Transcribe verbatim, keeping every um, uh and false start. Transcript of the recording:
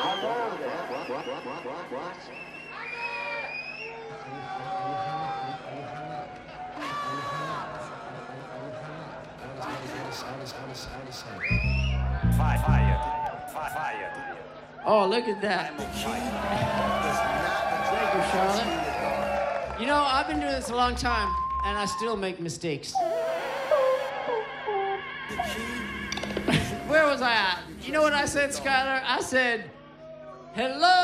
What, what, what, what, what, what? Fire, fire, fire. Oh, look at that. Thank you, Charlotte. You know, I've been doing this a long time, and I still make mistakes. Where was I at? You know what I said, Skylar? I said, hello.